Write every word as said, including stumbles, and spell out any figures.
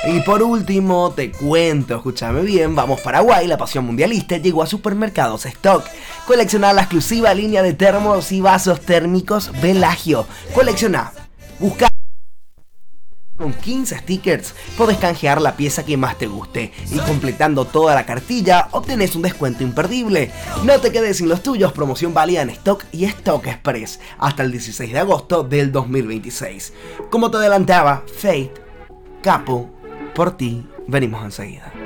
Y por último, te cuento, escúchame bien, vamos Paraguay, la pasión mundialista llegó a Supermercados Stock. Colecciona la exclusiva línea de termos y vasos térmicos Velagio. Colecciona, busca. Con quince stickers podés canjear la pieza que más te guste y completando toda la cartilla obtenés un descuento imperdible. No te quedes sin los tuyos, promoción válida en Stock y Stock Express hasta el dieciséis de agosto del dos mil veintiséis. Como te adelantaba, Fate, Capo, por ti, venimos enseguida.